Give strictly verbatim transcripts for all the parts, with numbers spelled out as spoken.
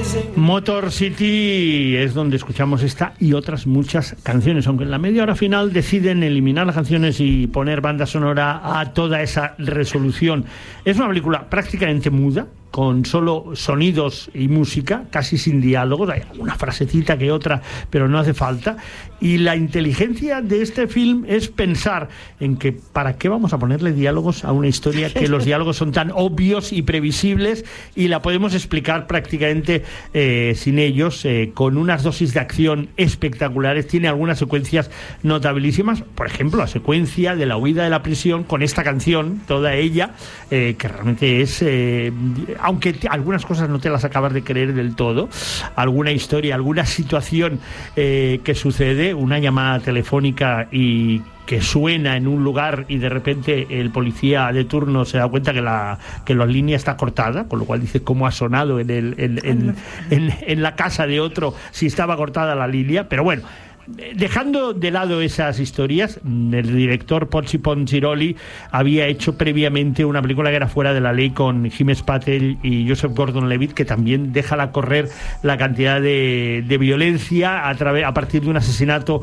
Motor City es donde escuchamos esta y otras muchas canciones, aunque en la media hora final deciden eliminar las canciones y poner banda sonora a toda esa resolución. Es una película prácticamente muda, con solo sonidos y música, casi sin diálogos, hay alguna frasecita que otra, pero no hace falta. Y la inteligencia de este film es pensar en que ¿para qué vamos a ponerle diálogos a una historia que los diálogos son tan obvios y previsibles y la podemos explicar prácticamente eh, sin ellos, eh, con unas dosis de acción espectaculares? Tiene algunas secuencias notabilísimas, por ejemplo, la secuencia de la huida de la prisión con esta canción, toda ella, eh, que realmente es... Eh, aunque te, algunas cosas no te las acabas de creer del todo, alguna historia, alguna situación eh, que sucede, una llamada telefónica y que suena en un lugar y de repente el policía de turno se da cuenta que la que la línea está cortada, con lo cual dice cómo ha sonado en, el, en, en, en, en la casa de otro si estaba cortada la línea. Pero bueno, dejando de lado esas historias, el director Pozzi Ponziroli había hecho previamente una película que era Fuera de la Ley con Himesh Patel y Joseph Gordon-Levitt, que también deja correr la cantidad de, de violencia a, través, a partir de un asesinato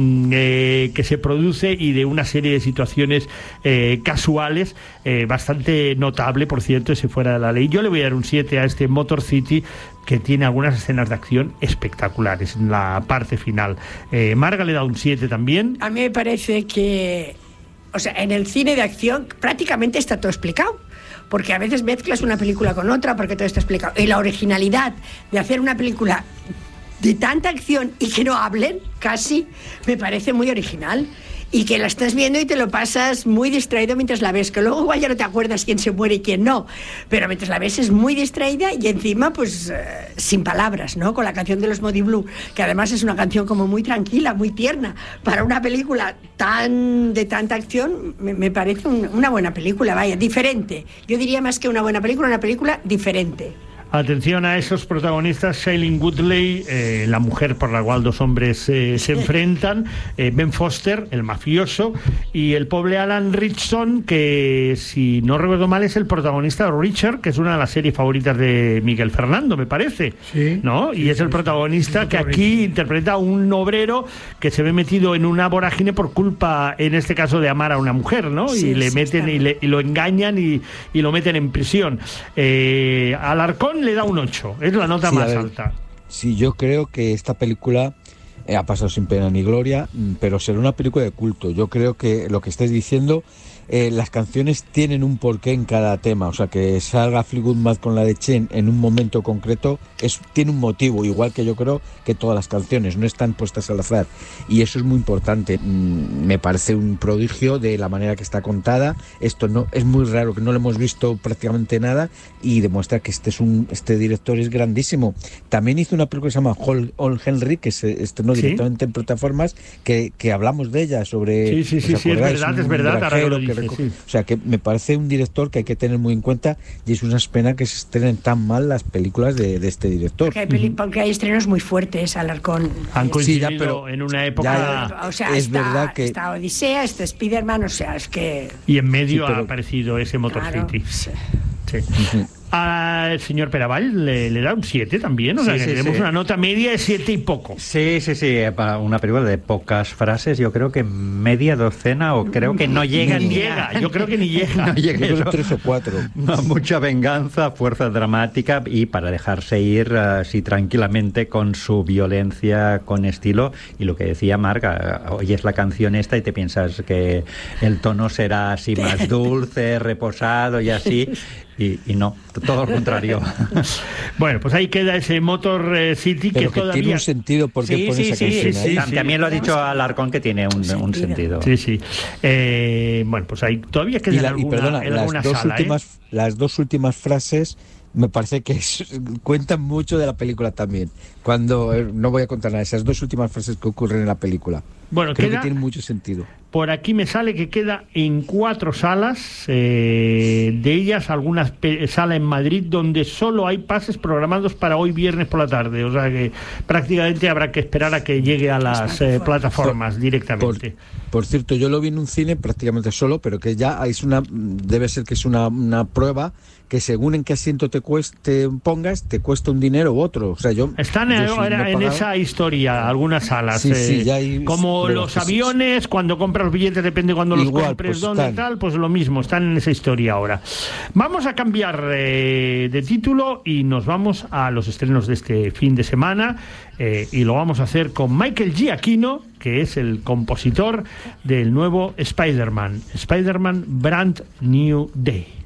eh, que se produce y de una serie de situaciones eh, casuales, eh, bastante notable, por cierto, ese Fuera de la Ley. Yo le voy a dar un siete a este Motor City, que tiene algunas escenas de acción espectaculares en la parte final. Eh, Marga le da un siete también. A mí me parece que, o sea, en el cine de acción prácticamente está todo explicado, porque a veces mezclas una película con otra porque todo está explicado. Y la originalidad de hacer una película de tanta acción y que no hablen, casi, me parece muy original. Y que la estás viendo y te lo pasas muy distraído mientras la ves, que luego igual ya no te acuerdas quién se muere y quién no, pero mientras la ves es muy distraída y encima pues eh, sin palabras, ¿no? Con la canción de los Moody Blue, que además es una canción como muy tranquila, muy tierna, para una película tan de tanta acción, me, me parece un, una buena película, vaya, diferente. Yo diría más que una buena película, una película diferente. Atención a esos protagonistas: Shailene Woodley, eh, la mujer por la cual dos hombres eh, se enfrentan, eh, Ben Foster, el mafioso, y el pobre Alan Ritchson, que si no recuerdo mal es el protagonista de Richard, que es una de las series favoritas de Miguel Fernando, me parece, sí, ¿no? Sí, y es el protagonista sí, que aquí interpreta a un obrero que se ve metido en una vorágine por culpa, en este caso, de amar a una mujer, ¿no? Sí, y le sí, meten y, le, y lo engañan y, y lo meten en prisión. Eh, Alarcón le da un ocho, es la nota sí, más alta. Sí, yo creo que esta película eh, ha pasado sin pena ni gloria, pero será una película de culto. Yo creo que lo que estáis diciendo, eh, las canciones tienen un porqué en cada tema, o sea, que salga Fleetwood Mac con la de Chen en un momento concreto, es, tiene un motivo, igual que yo creo que todas las canciones, no están puestas al azar, y eso es muy importante. Mm, me parece un prodigio de la manera que está contada. Esto no es muy raro, que no lo hemos visto prácticamente nada, y demuestra que este es un este director es grandísimo. También hizo una película que se llama All, All Henry, que se estrenó ¿Sí? directamente en plataformas, que, que hablamos de ella, sobre... Sí, sí, sí, sí, es verdad, es verdad, ahora lo dices, reco- sí. O sea, que me parece un director que hay que tener muy en cuenta, y es una pena que se estrenen tan mal las películas de, de este director. Porque hay, peli- porque hay estrenos muy fuertes, Alarcón. Han coincidido sí, ya, pero en una época... Ya, o sea, es está, verdad que... Está Odisea, está Spiderman, o sea, es que... Y en medio sí, pero... ha aparecido ese Motor claro, City. Sí. Sí. Uh-huh. Al señor Peravall le, le da un siete también, o sea, sí, que sí, tenemos sí. una nota media de siete y poco. Sí, sí, sí, para una película de pocas frases, yo creo que media docena, o creo que no llega ni ni llega, a... yo creo que ni llega. No llega eso. Tres o cuatro. No, mucha venganza, fuerza dramática, y para dejarse ir así uh, tranquilamente con su violencia, con estilo, y lo que decía Marga, oyes la canción esta y te piensas que el tono será así más dulce, reposado y así, y, y no, todo lo contrario. Bueno, pues ahí queda ese Motor City, pero que, que todavía tiene un sentido porque sí, pone sí, esa sí, canción sí, ahí. sí, sí. También lo ha dicho Alarcón, que tiene un, un sentido. Sí, sí. Eh, bueno, pues ahí todavía queda y, la, alguna, y perdona, en alguna las dos sala, últimas, ¿eh? las dos últimas frases me parece que es, cuentan mucho de la película también. Cuando no voy a contar nada, esas dos últimas frases que ocurren en la película. Bueno, creo queda, que tiene mucho sentido. Por aquí me sale que queda en cuatro salas, eh, de ellas algunas salas en Madrid donde solo hay pases programados para hoy viernes por la tarde, o sea que prácticamente habrá que esperar a que llegue a las eh, plataformas por, directamente. Por, por cierto, yo lo vi en un cine prácticamente solo, pero que ya es una, debe ser que es una, una prueba que según en qué asiento te, cueste, te pongas, te cuesta un dinero u otro. O sea, yo están yo en, si no en pagaba... esa historia algunas salas, sí, eh, sí, ya hay como los aviones, cuando compras los billetes, depende cuando los igual, compres, pues dónde están. tal, pues lo mismo, están en esa historia ahora. Vamos a cambiar eh, de título y nos vamos a los estrenos de este fin de semana, eh, y lo vamos a hacer con Michael Giacchino, que es el compositor del nuevo Spider-Man, Spider-Man Brand New Day.